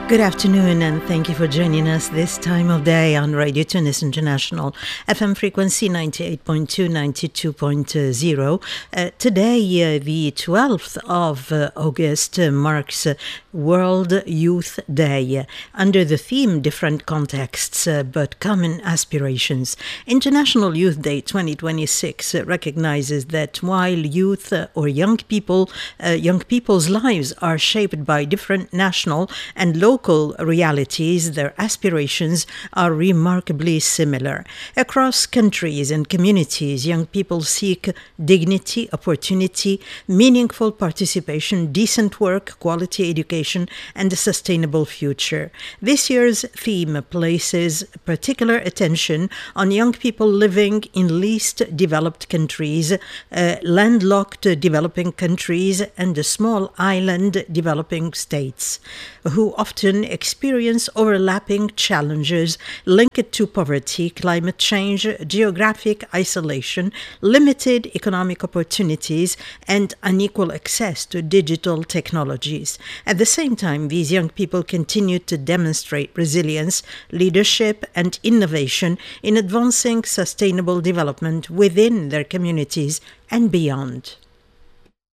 Good afternoon, and thank you for joining us this time of day on Radio Tunis International, FM frequency 98.2, 92.0. Today, the 12th of August, marks World Youth Day, under the theme Different Contexts, but Common Aspirations. International Youth Day 2026 recognizes that while youth or young people's lives are shaped by different national and local realities, their aspirations are remarkably similar. Across countries and communities, young people seek dignity, opportunity, meaningful participation, decent work, quality education, and a sustainable future. This year's theme places particular attention on young people living in least developed countries, landlocked developing countries, and small island developing states, who often experience overlapping challenges linked to poverty, climate change, geographic isolation, limited economic opportunities, and unequal access to digital technologies. At the same time, these young people continue to demonstrate resilience, leadership, and innovation in advancing sustainable development within their communities and beyond.